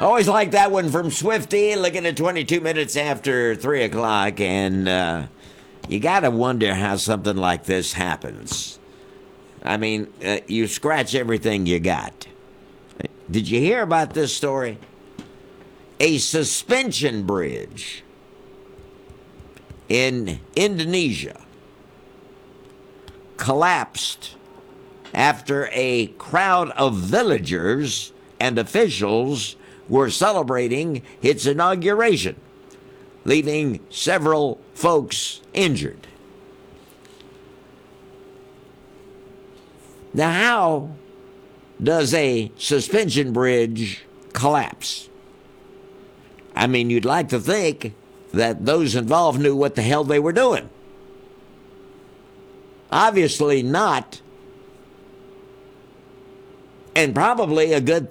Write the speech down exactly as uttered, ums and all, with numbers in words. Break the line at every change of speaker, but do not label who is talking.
Always like that one from Swifty, looking at twenty-two minutes after three o'clock, and uh, you got to wonder how something like this happens. I mean, uh, you scratch everything you got. Did you hear about this story? A suspension bridge in Indonesia collapsed after a crowd of villagers and officials were celebrating its inauguration, leaving several folks injured. Now, how does a suspension bridge collapse? I mean, you'd like to think that those involved knew what the hell they were doing. Obviously not. And probably a good